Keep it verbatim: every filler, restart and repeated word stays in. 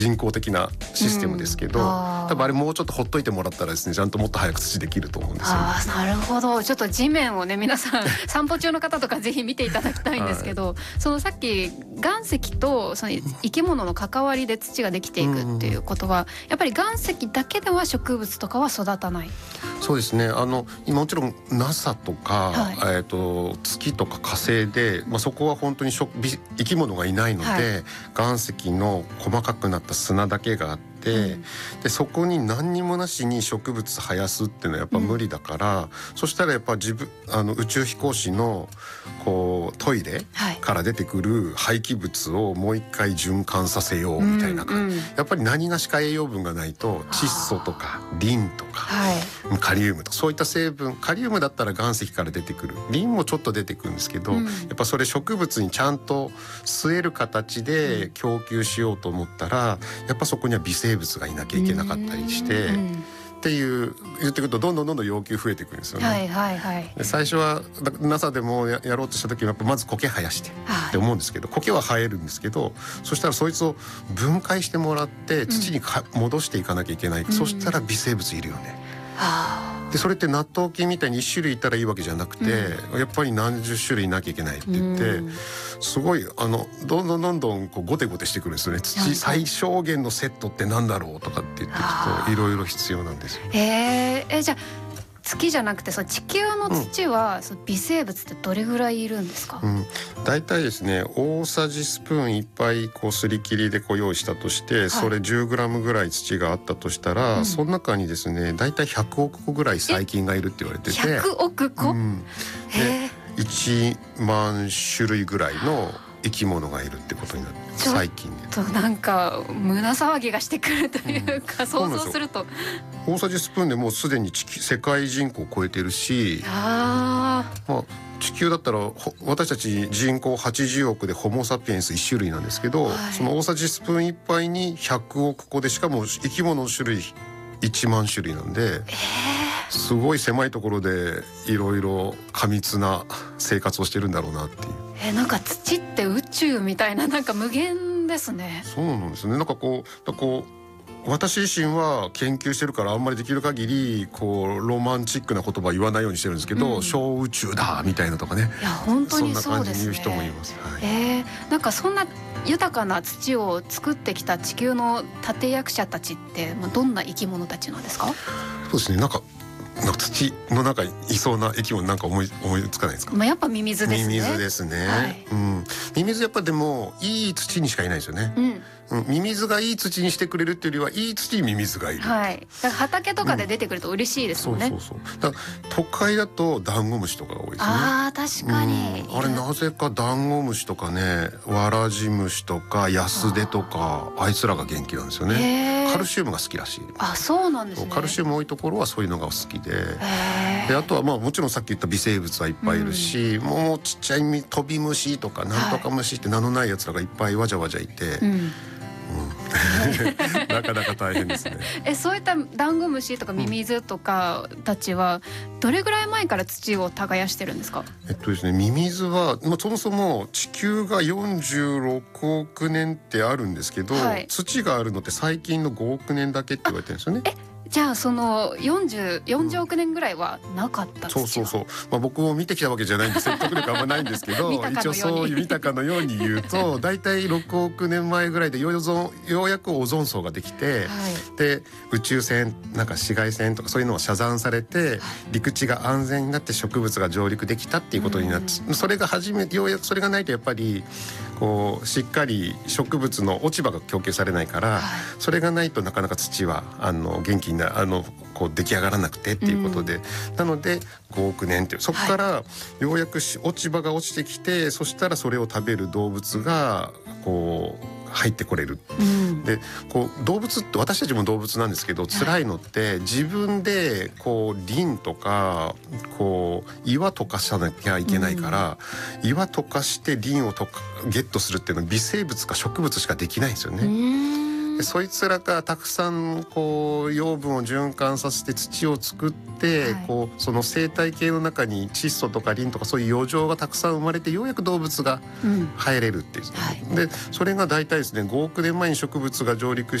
人工的なシステムですけど、うん、多分あれもうちょっとほっといてもらったらですね、ちゃんともっと早く土できると思うんですよ、ね、 あなるほど。ちょっと地面をね皆さん散歩中の方とかぜひ見ていただきたいんですけど、はい、そのさっき岩石とその生き物の関わりで土ができていくっていうことは、やっぱり岩石だけでは植物とかは育たない。 そうですね、あのもちろん ナサ とか、はい、えー、と月とか火星で、まあ、そこは本当に生き物がいないので、はい、岩石の細かくなった砂だけがあって、うん、でそこに何にもなしに植物生やすっていうのはやっぱ無理だから、うん、そしたらやっぱ自分あの宇宙飛行士のこうトイレから出てくる廃棄物をもう一回循環させようみたいな、うんうん、やっぱり何がしか栄養分がないと窒素とかリンとか、はい、カリウムとかそういった成分、カリウムだったら岩石から出てくる、リンもちょっと出てくるんですけど、うん、やっぱそれ植物にちゃんと吸える形で供給しようと思ったら、やっぱそこには微生物がいなきゃいけなかったりして、っていう言ってくるとどんどんどんどん要求増えてくるんですよね、はいはいはい、で最初は ナサ でも や, やろうとした時はやっぱまず苔生やしてって思うんですけど、苔は生えるんですけど、そしたらそいつを分解してもらって土にか、うん、戻していかなきゃいけない、うん、そしたら微生物いるよね、はでそれって納豆菌みたいにいち種類いたらいいわけじゃなくて、うん、やっぱり何十種類いなきゃいけないって言って、うん、すごいあのどんどんどんどんこうゴテゴテしてくるんですよね。土最小限のセットってなんだろうとかって言っていくといろいろ必要なんですよ。 えー、えじゃあ月じゃなくてその地球の土は、うん、その微生物ってどれぐらいいるんですか？ うん、だいたいですね大さじスプーンいっぱいこうすり切りでこう用意したとして、はい、それ じゅうグラム ぐらい土があったとしたら、うん、その中にですねだいたいひゃくおくこぐらい細菌がいるって言われてて、ひゃくおくこ、うん、でいちまんしゅるいぐらいの生き物がいるってことになる。細菌でちょっとなんか胸騒ぎがしてくるというか、うん、想像すると大さじスプーンでもうすでに地球世界人口を超えてるし、あ、まあ、地球だったら私たち人口はちじゅうおくでホモサピエンスいち種類なんですけど、はい、その大さじスプーンいっぱいにひゃくおくこで、しかも生き物の種類いちまんしゅるいなんで、えー、すごい狭いところでいろいろ過密な生活をしてるんだろうなっていう。 えなんか土って宇宙みたいな、なんか無限ですね。 そうなんですね。なんかこう、だこう私自身は研究してるからあんまりできる限りこうロマンチックな言葉言わないようにしてるんですけど、うん、小宇宙だみたいなとかね。 いや本当にそうですね。そんな感じに言う人もいます。はい、 えー、なんかそんな豊かな土を作ってきた地球の立役者たちってどんな生き物たちなんですか？ そうですね。なんかなんか土の中にいそうな生き物なんか思い思いつかないですか？ まあ、やっぱミミズですね。 ミミズですね、はい、うん、ミミズやっぱでもいい土にしかいないですよね、うんうん、ミミズがいい土にしてくれるっていうよりはいい土にミミズがいる、はい、 だから畑とかで出てくると嬉しいですもんね、 うん、そうそうそう。だから都会だとダンゴムシとかが多いですね。 あー確かに、 うん、あれなぜかダンゴムシとかね、ワラジムシとかヤスデとか あ, あいつらが元気なんですよね。カルシウムが好きらしい。 あ、そうなんですね。 カルシウム多いところはそういうのが好きで、であとはまあもちろんさっき言った微生物はいっぱいいるし、うん、もうちっちゃいトビムシとかなんとかムシって名のないやつらがいっぱいわじゃわじゃいて、うんうん、なかなか大変ですね。 えそういったダンゴムシとかミミズとかたちはどれぐらい前から土を耕してるんですか？ えっとですね、ミミズは、まあ、そもそも地球がよんじゅうろくおくねんってあるんですけど、はい、土があるのって最近のごおくねんだけって言われてるんですよね。 えじゃあそのよんじゅう、よんじゅうおくねんぐらいはなかった土は、うん、そうそうそう、 まあ、僕も見てきたわけじゃないんで説得力あんまないんですけど一応そういう見たかのように言うとだいたいろくおくねんまえぐらいでようようやくオゾン層ができて、はい、で宇宙船なんか紫外線とかそういうのが遮断されて、はい、陸地が安全になって植物が上陸できたっていうことになって、うん、それが初めてようやくそれがないとやっぱりこうしっかり植物の落ち葉が供給されないから、はい、それがないとなかなか土はあの元気になあのこう出来上がらなくてっていうことで、うん、なのでごおくねんっていうそこからようやく落ち葉が落ちてきて、はい、そしたらそれを食べる動物がこう入ってこれる、うん、でこう動物って私たちも動物なんですけど辛いのって自分でこうリンとかこう岩溶かさなきゃいけないから、うん、岩溶かしてリンをとかゲットするっていうのは微生物か植物しかできないんですよね。 でそいつらがたくさんこう養分を循環させて土を作って、はい、こうその生態系の中に窒素とかリンとかそういう余剰がたくさん生まれてようやく動物が入れるっていう、うんはい、でそれが大体ですねごおくねんまえに植物が上陸